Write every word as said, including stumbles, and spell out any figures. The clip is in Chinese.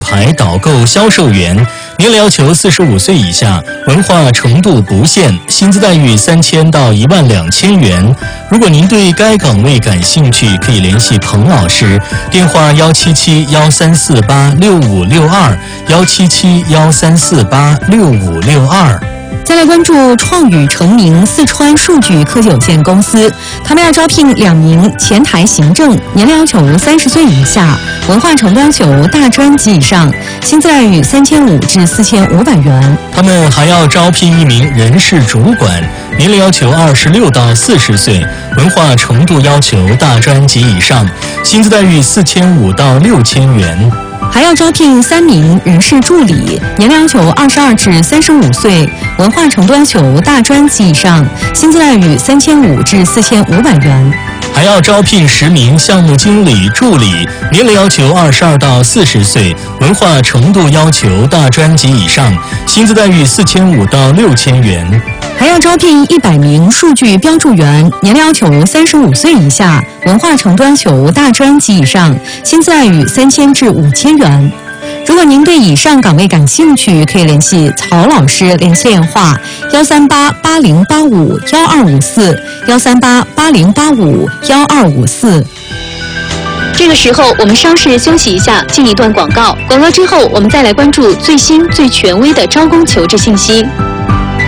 牌导购销售员，年龄要求四十五岁以下，文化程度不限，薪资待遇三千到一万两千元。如果您对该岗位感兴趣，可以联系彭老师，电话幺七七幺三四八六五六二，幺七七幺三四八六五六二。 再来关注创宇成名四川数据科技有限公司，他们要招聘两名前台行政，年龄要求三十岁以下，文化程度要求大专及以上，薪资待遇三千五至四千五百元。 他们还要招聘一名人事主管，年龄要求二十六到四十岁，文化程度要求大专及以上，薪资待遇四千五到六千元。 还要招聘三名人事助理，年龄要求二十二至三十五岁，文化程度要求大专及以上，薪资待遇三千五至四千五百元。 还要招聘十名项目经理助理，年龄要求二十二到四十岁，文化程度要求大专及以上，薪资待遇四千五到六千元。 还要招聘一百名数据标注员，年龄要求三十五岁以下，文化程度要求大专及以上，薪资待遇三千至五千元。如果您对以上岗位感兴趣，可以联系曹老师，联系电话幺三八八零八五幺二五四，幺三八八零八五幺二五四。这个时候，我们稍事休息一下，进一段广告。广告之后，我们再来关注最新最权威的招工求职信息。